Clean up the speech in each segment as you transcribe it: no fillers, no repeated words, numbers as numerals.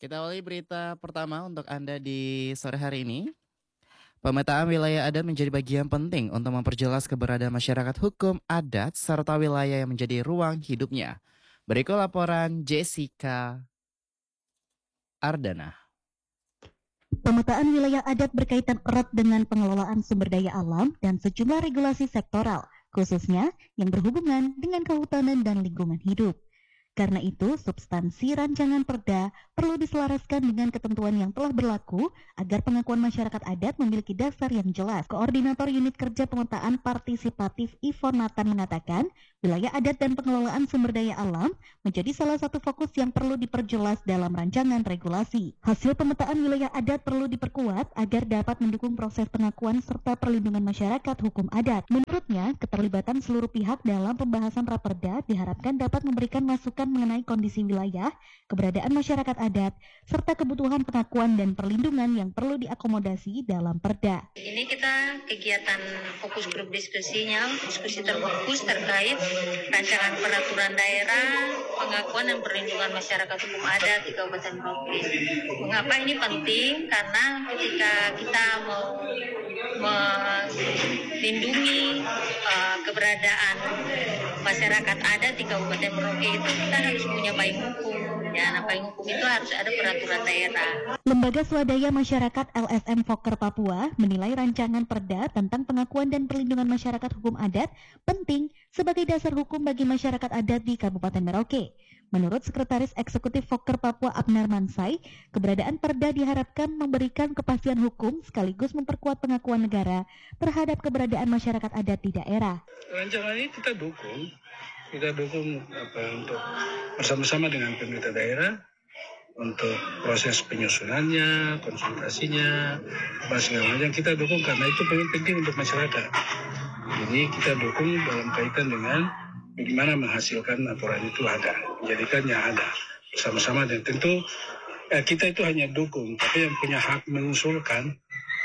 Kita awali berita pertama untuk Anda di sore hari ini. Pemetaan wilayah adat menjadi bagian penting untuk memperjelas keberadaan masyarakat hukum adat serta wilayah yang menjadi ruang hidupnya. Berikut laporan Jessica Ardana. Pemetaan wilayah adat berkaitan erat dengan pengelolaan sumber daya alam dan sejumlah regulasi sektoral, khususnya yang berhubungan dengan kehutanan dan lingkungan hidup. Karena itu, substansi rancangan perda perlu diselaraskan dengan ketentuan yang telah berlaku agar pengakuan masyarakat adat memiliki dasar yang jelas. Koordinator Unit Kerja Pemetaan Partisipatif Ivon Nathan mengatakan, wilayah adat dan pengelolaan sumber daya alam menjadi salah satu fokus yang perlu diperjelas dalam rancangan regulasi. Hasil pemetaan wilayah adat perlu diperkuat agar dapat mendukung proses pengakuan serta perlindungan masyarakat hukum adat. Menurutnya, keterlibatan seluruh pihak dalam pembahasan raperda diharapkan dapat memberikan masukan mengenai kondisi wilayah, keberadaan masyarakat adat, serta kebutuhan pengakuan dan perlindungan yang perlu diakomodasi dalam perda. Ini kita kegiatan fokus grup diskusi terfokus terkait rancangan peraturan daerah, pengakuan dan perlindungan masyarakat hukum adat di Kabupaten Merauke. Mengapa ini penting? Karena ketika kita mau melindungi keberadaan masyarakat adat di Kabupaten Merauke itu kita harus punya payung hukum. Ya, nah payung hukum itu harus ada peraturan daerah. Lembaga Swadaya Masyarakat LSM Fokker Papua menilai rancangan perda tentang pengakuan dan perlindungan masyarakat hukum adat penting sebagai dasar hukum bagi masyarakat adat di Kabupaten Merauke. Menurut Sekretaris Eksekutif Fokker Papua Abner Mansai, keberadaan perda diharapkan memberikan kepastian hukum sekaligus memperkuat pengakuan negara terhadap keberadaan masyarakat adat di daerah. Rancangan ini kita dukung untuk bersama-sama dengan pemerintah daerah untuk proses penyusunannya, konsultasinya, apa segala macam kita dukung karena itu penting untuk masyarakat. Jadi kita dukung dalam kaitan dengan bagaimana menghasilkan aturan itu ada, menjadikannya ada bersama-sama dan tentu kita itu hanya dukung, tapi yang punya hak mengusulkan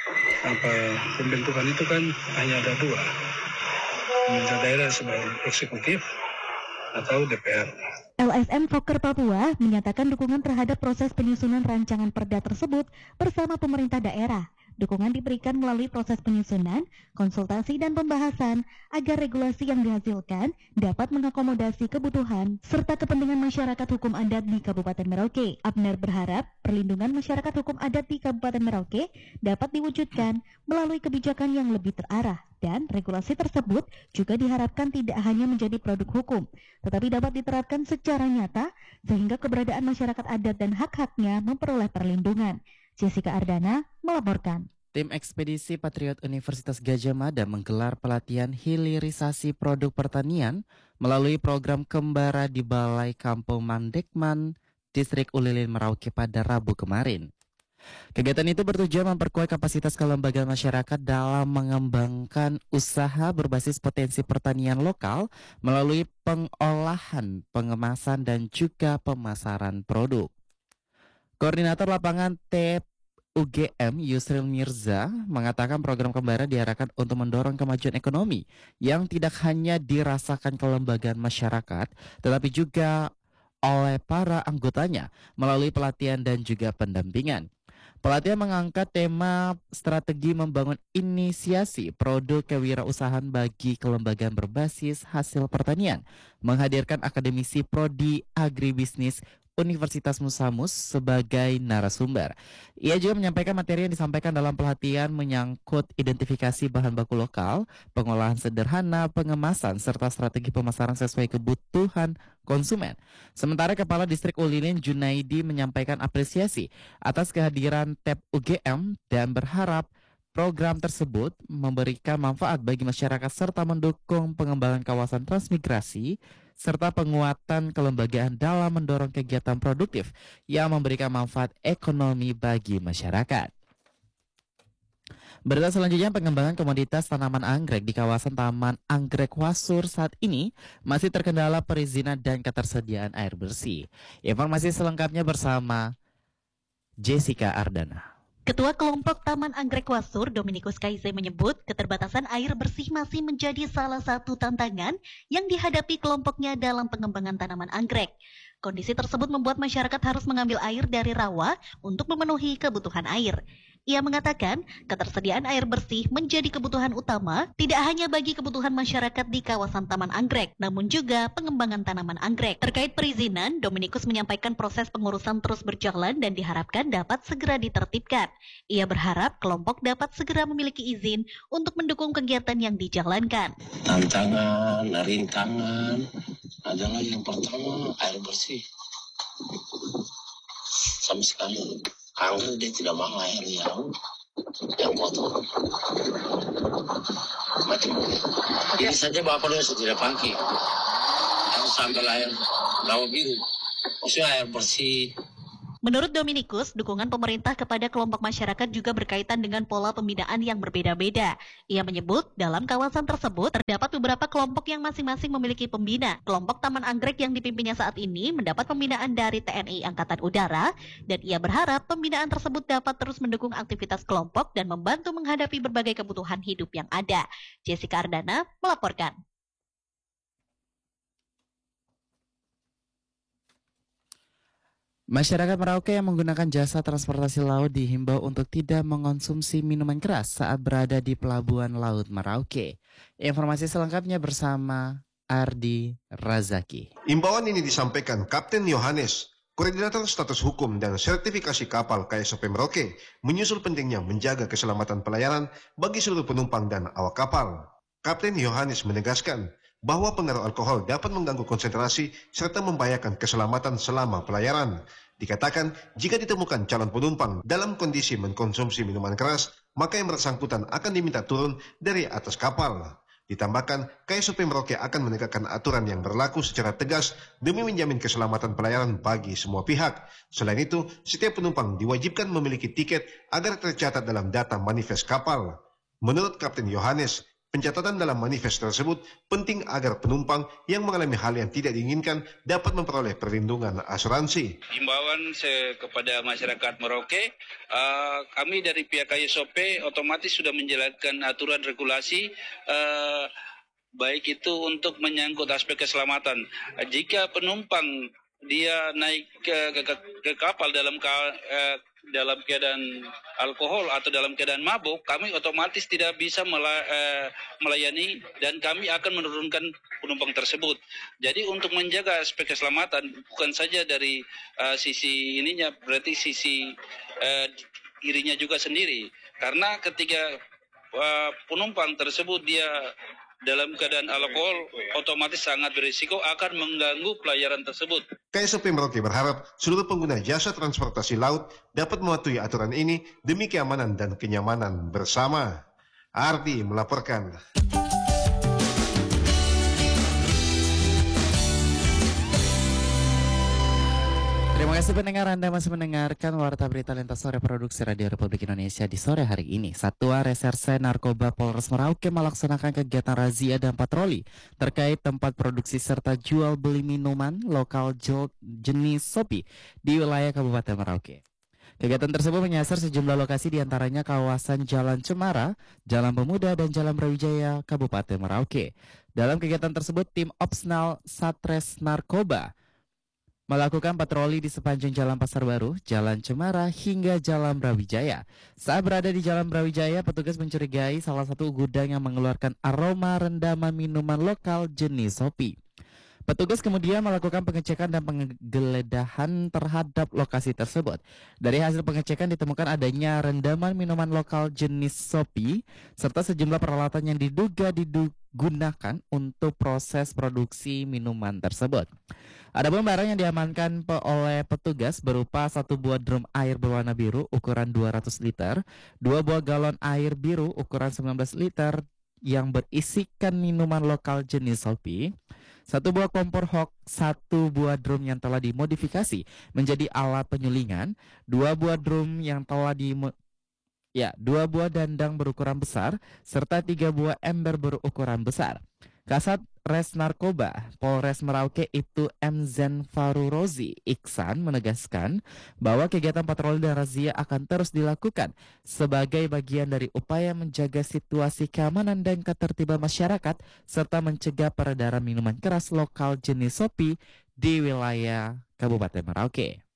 pembentukan itu kan hanya ada dua, pemerintah daerah sebagai eksekutif atau DPR. LSM Fokker Papua menyatakan dukungan terhadap proses penyusunan rancangan perda tersebut bersama pemerintah daerah. Dukungan diberikan melalui proses penyusunan, konsultasi dan pembahasan agar regulasi yang dihasilkan dapat mengakomodasi kebutuhan serta kepentingan masyarakat hukum adat di Kabupaten Merauke. Abner berharap perlindungan masyarakat hukum adat di Kabupaten Merauke dapat diwujudkan melalui kebijakan yang lebih terarah dan regulasi tersebut juga diharapkan tidak hanya menjadi produk hukum, tetapi dapat diterapkan secara nyata sehingga keberadaan masyarakat adat dan hak-haknya memperoleh perlindungan. Jessica Ardana melaporkan. Tim Ekspedisi Patriot Universitas Gadjah Mada menggelar pelatihan hilirisasi produk pertanian melalui program Kembara di Balai Kampung Mandekman, Distrik Ulilin Merauke pada Rabu kemarin. Kegiatan itu bertujuan memperkuat kapasitas kelembagaan masyarakat dalam mengembangkan usaha berbasis potensi pertanian lokal melalui pengolahan, pengemasan, dan juga pemasaran produk. Koordinator lapangan UGM Yusril Mirza mengatakan program Kembara diarahkan untuk mendorong kemajuan ekonomi yang tidak hanya dirasakan kelembagaan masyarakat, tetapi juga oleh para anggotanya melalui pelatihan dan juga pendampingan. Pelatihan mengangkat tema strategi membangun inisiasi produk kewirausahaan bagi kelembagaan berbasis hasil pertanian, menghadirkan akademisi Prodi Agribisnis Universitas Musamus sebagai narasumber. Ia juga menyampaikan materi yang disampaikan dalam pelatihan menyangkut identifikasi bahan baku lokal, pengolahan sederhana, pengemasan, serta strategi pemasaran sesuai kebutuhan konsumen. Sementara Kepala Distrik Ulilin Junaidi menyampaikan apresiasi atas kehadiran TEP UGM dan berharap program tersebut memberikan manfaat bagi masyarakat serta mendukung pengembangan kawasan transmigrasi serta penguatan kelembagaan dalam mendorong kegiatan produktif yang memberikan manfaat ekonomi bagi masyarakat. Berita selanjutnya, pengembangan komoditas tanaman anggrek di kawasan Taman Anggrek Wasur saat ini masih terkendala perizinan dan ketersediaan air bersih. Informasi selengkapnya bersama Jessica Ardana. Ketua Kelompok Taman Anggrek Wasur, Dominikus Kaise menyebut keterbatasan air bersih masih menjadi salah satu tantangan yang dihadapi kelompoknya dalam pengembangan tanaman anggrek. Kondisi tersebut membuat masyarakat harus mengambil air dari rawa untuk memenuhi kebutuhan air. Ia mengatakan, ketersediaan air bersih menjadi kebutuhan utama tidak hanya bagi kebutuhan masyarakat di kawasan Taman Anggrek, namun juga pengembangan tanaman anggrek. Terkait perizinan, Dominikus menyampaikan proses pengurusan terus berjalan dan diharapkan dapat segera ditertibkan. Ia berharap kelompok dapat segera memiliki izin untuk mendukung kegiatan yang dijalankan. Tantangan, rintangan adalah yang pertama air bersih. Sama sekali anggrek dia tidak mau air yang kotor. Macam ini saja Bapak dosa tidak pakai. Harus sampai air laut biru. Maksudnya air bersih. Menurut Dominikus, dukungan pemerintah kepada kelompok masyarakat juga berkaitan dengan pola pembinaan yang berbeda-beda. Ia menyebut, dalam kawasan tersebut terdapat beberapa kelompok yang masing-masing memiliki pembina. Kelompok Taman Anggrek yang dipimpinnya saat ini mendapat pembinaan dari TNI Angkatan Udara, dan ia berharap pembinaan tersebut dapat terus mendukung aktivitas kelompok dan membantu menghadapi berbagai kebutuhan hidup yang ada. Jessica Ardana melaporkan. Masyarakat Merauke yang menggunakan jasa transportasi laut dihimbau untuk tidak mengonsumsi minuman keras saat berada di Pelabuhan Laut Merauke. Informasi selengkapnya bersama Ardi Razaki. Imbauan ini disampaikan Kapten Yohanes, Koordinator Status Hukum dan Sertifikasi Kapal KSOP Merauke, menyusul pentingnya menjaga keselamatan pelayaran bagi seluruh penumpang dan awak kapal. Kapten Yohanes menegaskan bahwa pengaruh alkohol dapat mengganggu konsentrasi serta membahayakan keselamatan selama pelayaran. Dikatakan, jika ditemukan calon penumpang dalam kondisi mengkonsumsi minuman keras, maka yang bersangkutan akan diminta turun dari atas kapal. Ditambahkan, KSOP Merauke akan menegakkan aturan yang berlaku secara tegas demi menjamin keselamatan pelayaran bagi semua pihak. Selain itu, setiap penumpang diwajibkan memiliki tiket agar tercatat dalam data manifest kapal. Menurut Kapten Yohanes, pencatatan dalam manifest tersebut penting agar penumpang yang mengalami hal yang tidak diinginkan dapat memperoleh perlindungan asuransi. Himbauan kepada masyarakat Merauke, kami dari pihak KSOP otomatis sudah menjalankan aturan regulasi, baik itu untuk menyangkut aspek keselamatan. Jika penumpang dia naik ke kapal dalam keadaan alkohol atau dalam keadaan mabuk, kami otomatis tidak bisa melayani dan kami akan menurunkan penumpang tersebut. Jadi untuk menjaga aspek keselamatan bukan saja dari sisi ininya, berarti sisi dirinya juga sendiri. Karena ketika penumpang tersebut dia dalam keadaan alkohol, otomatis sangat berisiko akan mengganggu pelayaran tersebut. KSOP Merauke berharap seluruh pengguna jasa transportasi laut dapat mematuhi aturan ini demi keamanan dan kenyamanan bersama. Ardi melaporkan. Terima kasih pendengar, Anda masih mendengarkan Warta Berita Lintas Sore Produksi Radio Republik Indonesia di sore hari ini. Satuan Reserse Narkoba Polres Merauke melaksanakan kegiatan razia dan patroli terkait tempat produksi serta jual beli minuman lokal jenis Sopi di wilayah Kabupaten Merauke. Kegiatan tersebut menyasar sejumlah lokasi diantaranya kawasan Jalan Cemara, Jalan Pemuda, dan Jalan Brawijaya Kabupaten Merauke. Dalam kegiatan tersebut, tim Opsnal Satres Narkoba melakukan patroli di sepanjang Jalan Pasar Baru, Jalan Cemara, hingga Jalan Brawijaya. Saat berada di Jalan Brawijaya, petugas mencurigai salah satu gudang yang mengeluarkan aroma rendaman minuman lokal jenis Sopi. Petugas kemudian melakukan pengecekan dan penggeledahan terhadap lokasi tersebut. Dari hasil pengecekan ditemukan adanya rendaman minuman lokal jenis Sopi, serta sejumlah peralatan yang diduga digunakan untuk proses produksi minuman tersebut. Adapun barang yang diamankan oleh petugas berupa satu buah drum air berwarna biru ukuran 200 liter, dua buah galon air biru ukuran 19 liter yang berisikan minuman lokal jenis Sopi, satu buah kompor hock, satu buah drum yang telah dimodifikasi menjadi alat penyulingan, dua buah drum yang telah dua buah dandang berukuran besar, serta 3 buah ember berukuran besar. Kasat Res Narkoba Polres Merauke itu M. Zen Farurozi Iksan menegaskan bahwa kegiatan patroli dan razia akan terus dilakukan sebagai bagian dari upaya menjaga situasi keamanan dan ketertiban masyarakat serta mencegah peredaran minuman keras lokal jenis Sopi di wilayah Kabupaten Merauke.